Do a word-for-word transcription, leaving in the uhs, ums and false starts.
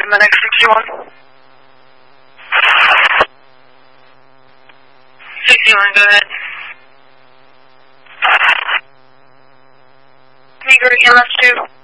Medic sixty-one. sixty-one, go ahead. Negro E M S two.